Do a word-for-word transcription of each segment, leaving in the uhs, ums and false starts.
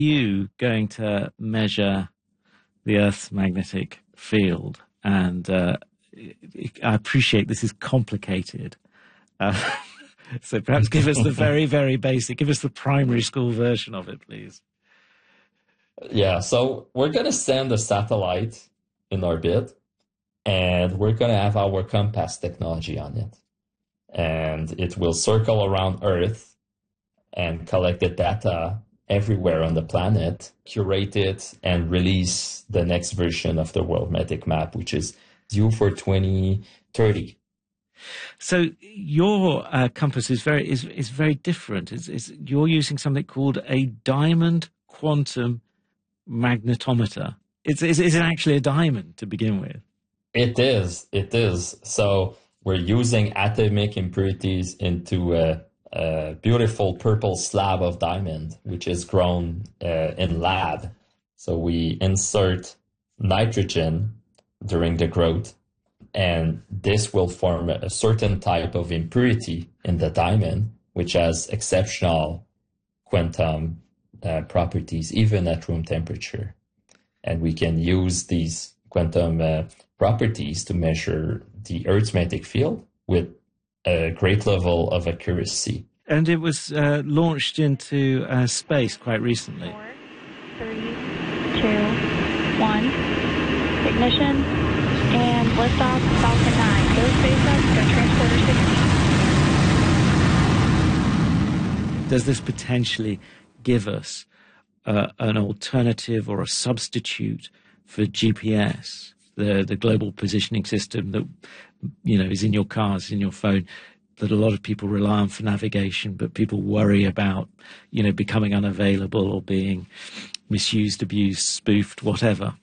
you going to measure the Earth's magnetic field? And uh, I appreciate this is complicated. Uh, so perhaps give us the very, very basic, give us the primary school version of it, please. Yeah, so we're going to send a satellite in orbit, and we're going to have our compass technology on it. And it will circle around Earth and collect the data everywhere on the planet, curate it, and release the next version of the World Magnetic Map, which is due for twenty thirty. So your uh, compass is very is is very different. It's, it's, you're using something called a diamond quantum magnetometer. It's, is it actually a diamond to begin with? It is. It is. So we're using atomic impurities into a, a beautiful purple slab of diamond, which is grown uh, in lab. So we insert nitrogen during the growth, and this will form a certain type of impurity in the diamond, which has exceptional quantum uh, properties, even at room temperature. And we can use these quantum uh, properties to measure the Earth's magnetic field with a great level of accuracy. And it was uh, launched into uh, space quite recently. Four, three, two, one. Ignition and liftoff, Falcon nine. Go SpaceX, go Transporter sixteen. Does this potentially give us uh, an alternative or a substitute for G P S, the the global positioning system that, you know, is in your cars, in your phone, that a lot of people rely on for navigation, but people worry about, you know, becoming unavailable or being misused, abused, spoofed, whatever?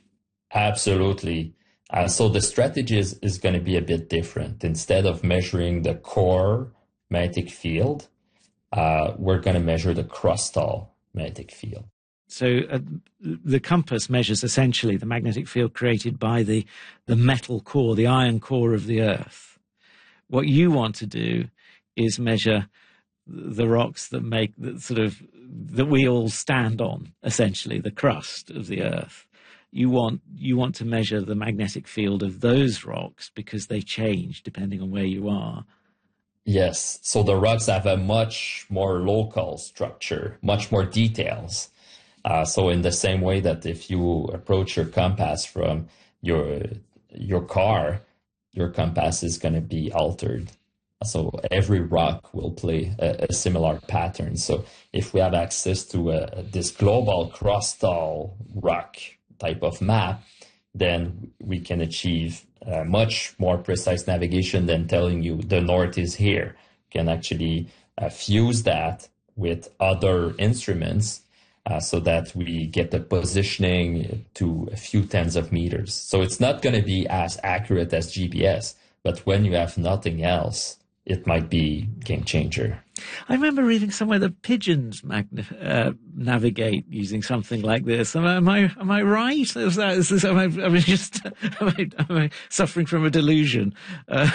Absolutely. Uh, so the strategy is, is going to be a bit different. Instead of measuring the core magnetic field, uh, we're going to measure the crustal magnetic field. So uh, the compass measures essentially the magnetic field created by the, the metal core, the iron core of the Earth. What you want to do is measure the rocks that make that sort of that we all stand on, essentially the crust of the Earth. You want you want to measure the magnetic field of those rocks because they change depending on where you are. Yes, so the rocks have a much more local structure, much more details. Uh, so in the same way that if you approach your compass from your your car, your compass is going to be altered. So every rock will play a, a similar pattern. So if we have access to a, this global crustal rock type of map, then we can achieve uh, much more precise navigation than telling you the north is here. We can actually uh, fuse that with other instruments uh, so that we get the positioning to a few tens of meters. So it's not going to be as accurate as G P S, but when you have nothing else, it might be game changer. I remember reading somewhere that pigeons magna- uh, navigate using something like this. Am I am I, am I right? Is that, is this, am I, am I just am I, am I suffering from a delusion? Uh,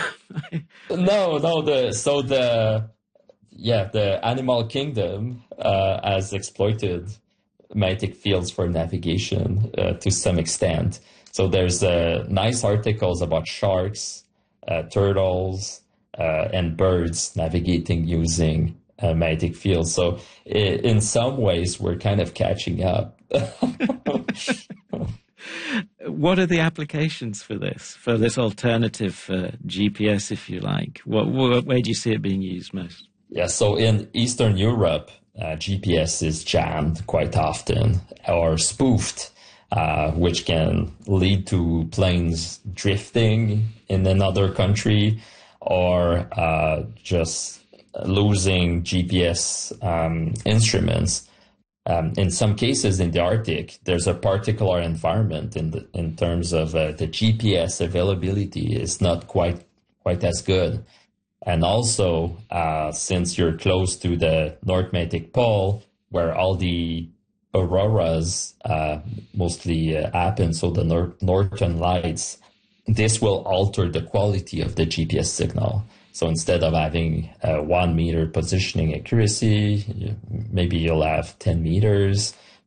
no, no. The so the yeah the animal kingdom uh, has exploited magnetic fields for navigation uh, to some extent. So there's uh, nice articles about sharks, uh, turtles. Uh, and birds navigating using uh, magnetic fields. So I- in some ways, we're kind of catching up. What are the applications for this, for this alternative for G P S, if you like? What, what, where do you see it being used most? Yeah, so in Eastern Europe, uh, G P S is jammed quite often or spoofed, uh, which can lead to planes drifting in another country, or uh, just losing G P S um, instruments. Um, in some cases in the Arctic, there's a particular environment in the, in terms of uh, the G P S availability is not quite quite as good. And also, uh, since you're close to the North Magnetic Pole, where all the auroras uh, mostly uh, happen, so the nor- northern lights, this will alter the quality of the G P S signal. So instead of having a one meter positioning accuracy, maybe you'll have ten meters.